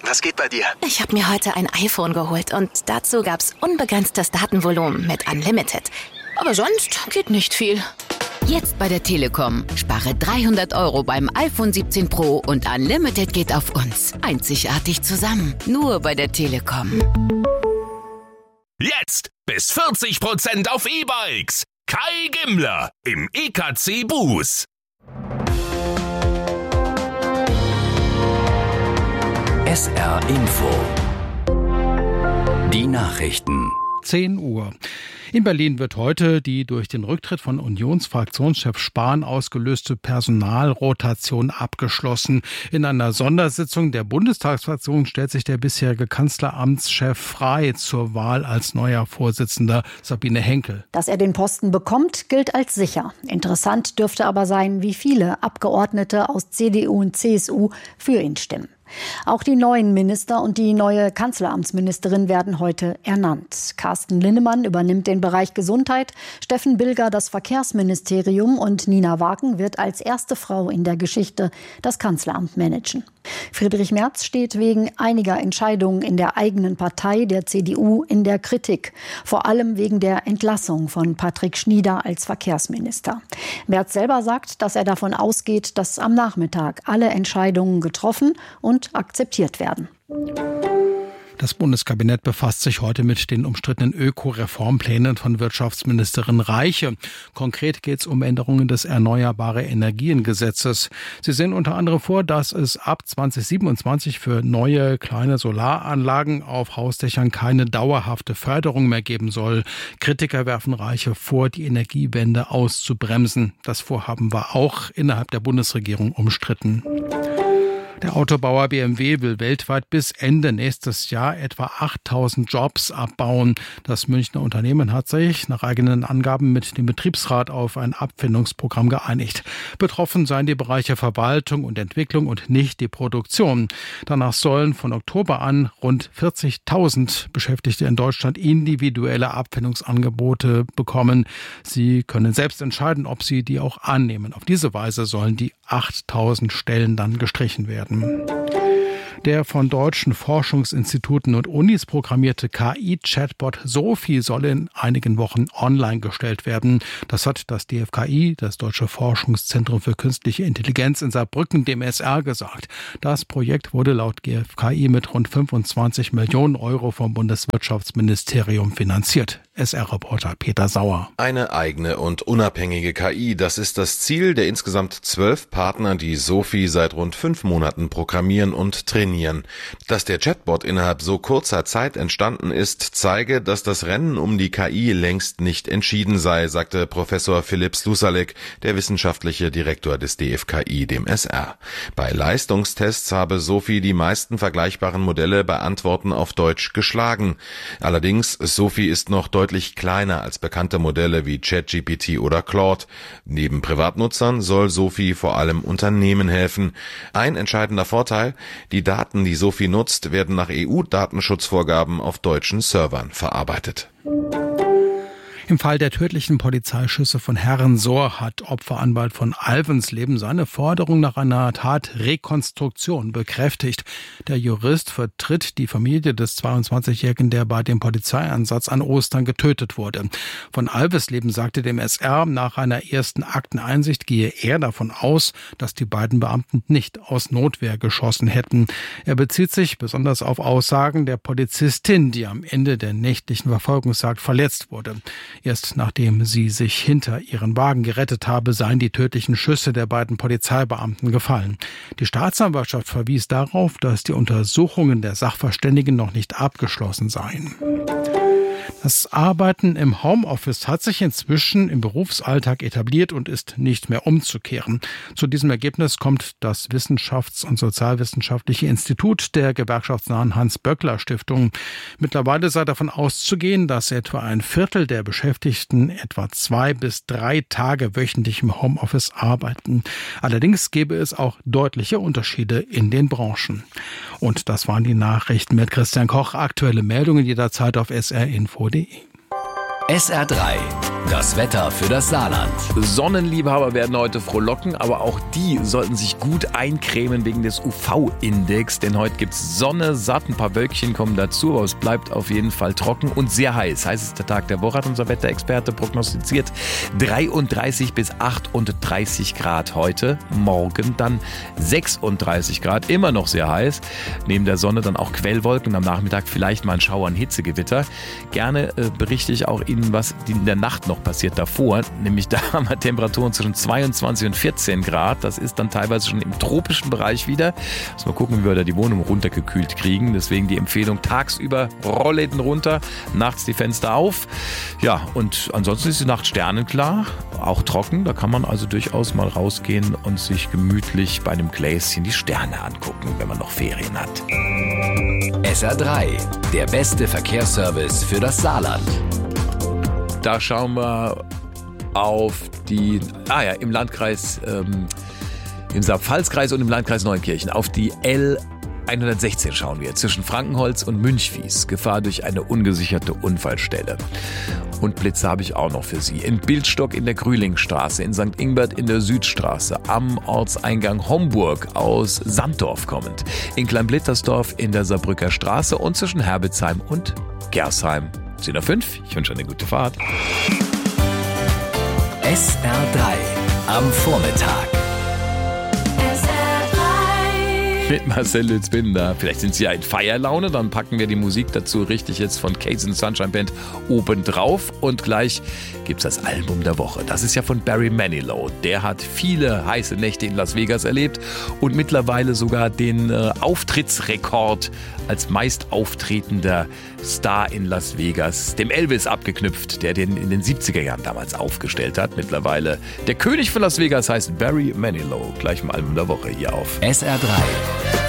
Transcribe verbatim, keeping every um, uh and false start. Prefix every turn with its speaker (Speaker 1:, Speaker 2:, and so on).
Speaker 1: was geht bei dir?
Speaker 2: Ich habe mir heute ein iPhone geholt und dazu gab's unbegrenztes Datenvolumen mit Unlimited. Aber sonst geht nicht viel.
Speaker 3: Jetzt bei der Telekom. Spare dreihundert Euro beim iPhone siebzehn Pro und Unlimited geht auf uns. Einzigartig zusammen. Nur bei der Telekom.
Speaker 4: Jetzt bis vierzig Prozent auf E-Bikes. Kai Gimmler im E K C Bus.
Speaker 5: S R Info. Die Nachrichten.
Speaker 6: zehn Uhr. In Berlin wird heute die durch den Rücktritt von Unionsfraktionschef Spahn ausgelöste Personalrotation abgeschlossen. In einer Sondersitzung der Bundestagsfraktion stellt sich der bisherige Kanzleramtschef frei zur Wahl als neuer Vorsitzender, Sabine Henkel.
Speaker 7: Dass er den Posten bekommt, gilt als sicher. Interessant dürfte aber sein, wie viele Abgeordnete aus C D U und C S U für ihn stimmen. Auch die neuen Minister und die neue Kanzleramtsministerin werden heute ernannt. Carsten Linnemann übernimmt den Bereich Gesundheit, Steffen Bilger das Verkehrsministerium und Nina Wagen wird als erste Frau in der Geschichte das Kanzleramt managen. Friedrich Merz steht wegen einiger Entscheidungen in der eigenen Partei, der C D U, in der Kritik. Vor allem wegen der Entlassung von Patrick Schnieder als Verkehrsminister. Merz selber sagt, dass er davon ausgeht, dass am Nachmittag alle Entscheidungen getroffen und akzeptiert werden.
Speaker 6: Das Bundeskabinett befasst sich heute mit den umstrittenen Öko-Reformplänen von Wirtschaftsministerin Reiche. Konkret geht es um Änderungen des Erneuerbare Energien-Gesetzes. Sie sehen unter anderem vor, dass es ab zwanzig siebenundzwanzig für neue kleine Solaranlagen auf Hausdächern keine dauerhafte Förderung mehr geben soll. Kritiker werfen Reiche vor, die Energiewende auszubremsen. Das Vorhaben war auch innerhalb der Bundesregierung umstritten. Der Autobauer B M W will weltweit bis Ende nächstes Jahr etwa achttausend Jobs abbauen. Das Münchner Unternehmen hat sich nach eigenen Angaben mit dem Betriebsrat auf ein Abfindungsprogramm geeinigt. Betroffen seien die Bereiche Verwaltung und Entwicklung und nicht die Produktion. Danach sollen von Oktober an rund vierzigtausend Beschäftigte in Deutschland individuelle Abfindungsangebote bekommen. Sie können selbst entscheiden, ob sie die auch annehmen. Auf diese Weise sollen die achttausend Stellen dann gestrichen werden. Der von deutschen Forschungsinstituten und Unis programmierte K I-Chatbot Sophie soll in einigen Wochen online gestellt werden. Das hat das D F K I, das Deutsche Forschungszentrum für Künstliche Intelligenz in Saarbrücken, dem S R gesagt. Das Projekt wurde laut G F K I mit rund fünfundzwanzig Millionen Euro vom Bundeswirtschaftsministerium finanziert. S R-Reporter Peter Sauer.
Speaker 8: Eine eigene und unabhängige K I, das ist das Ziel der insgesamt zwölf Partner, die Sophie seit rund fünf Monaten programmieren und trainieren. Dass der Chatbot innerhalb so kurzer Zeit entstanden ist, zeige, dass das Rennen um die K I längst nicht entschieden sei, sagte Professor Philipp Slusalek, der wissenschaftliche Direktor des D F K I, dem S R. Bei Leistungstests habe Sophie die meisten vergleichbaren Modelle bei Antworten auf Deutsch geschlagen. Allerdings, Sophie ist noch deutlich kleiner als bekannte Modelle wie ChatGPT oder Claude. Neben Privatnutzern soll Sophie vor allem Unternehmen helfen. Ein entscheidender Vorteil: Die Daten, die Sophie nutzt, werden nach E U-Datenschutzvorgaben auf deutschen Servern verarbeitet.
Speaker 6: Im Fall der tödlichen Polizeischüsse von Herrensohr hat Opferanwalt von Alvensleben seine Forderung nach einer Tatrekonstruktion bekräftigt. Der Jurist vertritt die Familie des zweiundzwanzigjährigen, der bei dem Polizeieinsatz an Ostern getötet wurde. Von Alvensleben sagte dem S R, nach einer ersten Akteneinsicht gehe er davon aus, dass die beiden Beamten nicht aus Notwehr geschossen hätten. Er bezieht sich besonders auf Aussagen der Polizistin, die am Ende der nächtlichen Verfolgungsjagd verletzt wurde. Erst nachdem sie sich hinter ihren Wagen gerettet habe, seien die tödlichen Schüsse der beiden Polizeibeamten gefallen. Die Staatsanwaltschaft verwies darauf, dass die Untersuchungen der Sachverständigen noch nicht abgeschlossen seien. Das Arbeiten im Homeoffice hat sich inzwischen im Berufsalltag etabliert und ist nicht mehr umzukehren. Zu diesem Ergebnis kommt das Wissenschafts- und Sozialwissenschaftliche Institut der gewerkschaftsnahen Hans-Böckler-Stiftung. Mittlerweile sei davon auszugehen, dass etwa ein Viertel der Beschäftigten etwa zwei bis drei Tage wöchentlich im Homeoffice arbeiten. Allerdings gäbe es auch deutliche Unterschiede in den Branchen. Und das waren die Nachrichten mit Christian Koch. Aktuelle Meldungen jederzeit auf S R Info punkt de.
Speaker 5: S R drei, das Wetter für das Saarland.
Speaker 1: Sonnenliebhaber werden heute frohlocken, aber auch die sollten sich gut eincremen wegen des U V-Index, denn heute gibt es Sonne, satt, ein paar Wölkchen kommen dazu, aber es bleibt auf jeden Fall trocken und sehr heiß. Heißester Tag der Woche hat unser Wetterexperte prognostiziert. dreiunddreißig bis achtunddreißig Grad heute, morgen dann sechsunddreißig Grad, immer noch sehr heiß. Neben der Sonne dann auch Quellwolken und am Nachmittag vielleicht mal ein Schauer, ein Hitzegewitter. Gerne äh, berichte ich auch Ihnen, was in der Nacht noch passiert davor, nämlich da haben wir Temperaturen zwischen zweiundzwanzig und vierzehn Grad. Das ist dann teilweise schon im tropischen Bereich wieder. Müssen wir gucken, wie wir da die Wohnung runtergekühlt kriegen. Deswegen die Empfehlung, tagsüber Rollläden runter, nachts die Fenster auf. Ja, und ansonsten ist die Nacht sternenklar, auch trocken. Da kann man also durchaus mal rausgehen und sich gemütlich bei einem Gläschen die Sterne angucken, wenn man noch Ferien hat.
Speaker 5: S R drei, der beste Verkehrsservice für das Saarland.
Speaker 1: Da schauen wir auf die, ah ja, im Landkreis, ähm, im Saar-Pfalz-Kreis und im Landkreis Neunkirchen, auf die L hundertsechzehn schauen wir, zwischen Frankenholz und Münchwies. Gefahr durch eine ungesicherte Unfallstelle. Und Blitze habe ich auch noch für Sie. In Bildstock in der Grühlingstraße, in Sankt Ingbert in der Südstraße, am Ortseingang Homburg aus Sanddorf kommend, in Kleinblittersdorf in der Saarbrücker Straße und zwischen Herbitzheim und Gersheim. zehn Uhr fünf, ich wünsche eine gute Fahrt.
Speaker 5: S R drei am Vormittag.
Speaker 1: Mit Marcel Lütz-Binder. Vielleicht sind Sie ja in Feierlaune, dann packen wir die Musik dazu richtig jetzt von Case and Sunshine Band obendrauf und gleich gibt's das Album der Woche. Das ist ja von Barry Manilow. Der hat viele heiße Nächte in Las Vegas erlebt und mittlerweile sogar den äh, Auftrittsrekord als meist auftretender Star in Las Vegas, dem Elvis abgeknüpft, der den in den siebziger Jahren damals aufgestellt hat. Mittlerweile der König von Las Vegas heißt Barry Manilow. Gleich im Album der Woche hier auf
Speaker 5: S R drei.